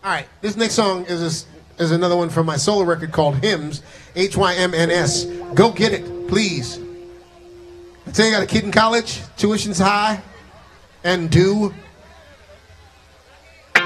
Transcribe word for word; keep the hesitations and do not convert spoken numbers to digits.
All right, this next song is this, is another one from my solo record called Hymns, H Y M N S. Go get it, please. I tell you, I got a kid in college, tuition's high, and due.